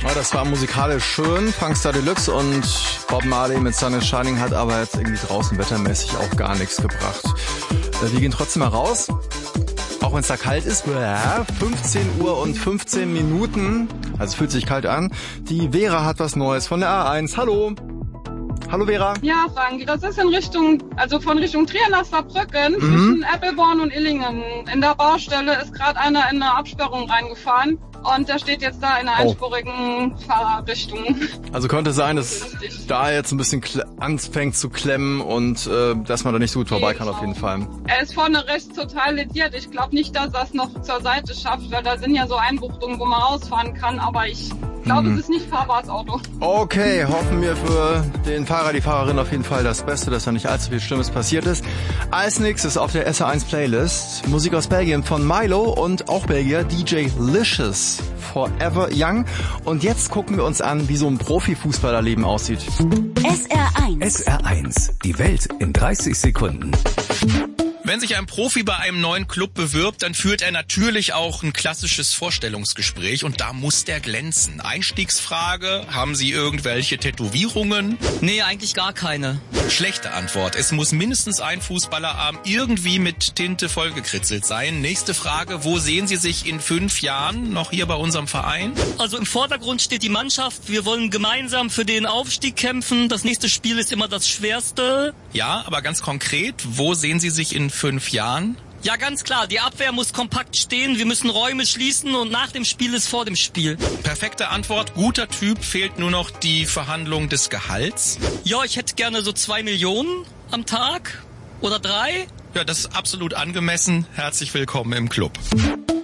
Ja, das war musikalisch schön. Funkstar Deluxe und Bob Marley mit Sun is Shining hat aber jetzt irgendwie draußen wettermäßig auch gar nichts gebracht. Wir gehen trotzdem mal raus, auch wenn es da kalt ist. 15 Uhr und 15 Minuten, also es fühlt sich kalt an. Die Vera hat was Neues von der A1. Hallo. Hallo Vera. Ja, Frank, das ist von Richtung Trier nach Saarbrücken, zwischen Eppelborn und Illingen. In der Baustelle ist gerade einer in eine Absperrung reingefahren und der steht jetzt da in einer einspurigen Fahrerrichtung. Also könnte sein, dass da jetzt ein bisschen anfängt zu klemmen und dass man da nicht so gut vorbei kann auf jeden Fall. Er ist vorne rechts total lediert. Ich glaube nicht, dass er es noch zur Seite schafft, weil da sind ja so Einbuchtungen, wo man rausfahren kann, aber ich glaube, es ist nicht fahrbares Auto. Okay, hoffen wir für den Fahrer, die Fahrerin auf jeden Fall das Beste, dass da nicht allzu viel Schlimmes passiert ist. Als nächstes auf der SR1 Playlist Musik aus Belgien von Milo und auch Belgier DJ Licious, Forever Young. Und jetzt gucken wir uns an, wie so ein Profifußballerleben aussieht. SR1. SR1, die Welt in 30 Sekunden. Wenn sich ein Profi bei einem neuen Club bewirbt, dann führt er natürlich auch ein klassisches Vorstellungsgespräch und da muss der glänzen. Einstiegsfrage, haben Sie irgendwelche Tätowierungen? Nee, eigentlich gar keine. Schlechte Antwort, es muss mindestens ein Fußballerarm irgendwie mit Tinte vollgekritzelt sein. Nächste Frage, wo sehen Sie sich in 5 Jahren noch hier bei unserem Verein? Also im Vordergrund steht die Mannschaft, wir wollen gemeinsam für den Aufstieg kämpfen. Das nächste Spiel ist immer das Schwerste. Ja, aber ganz konkret, wo sehen Sie sich in 5 Jahren? Ja, ganz klar, die Abwehr muss kompakt stehen, wir müssen Räume schließen und nach dem Spiel ist vor dem Spiel. Perfekte Antwort, guter Typ, fehlt nur noch die Verhandlung des Gehalts. Ja, ich hätte gerne so 2 Millionen am Tag oder 3. Ja, das ist absolut angemessen. Herzlich willkommen im Club.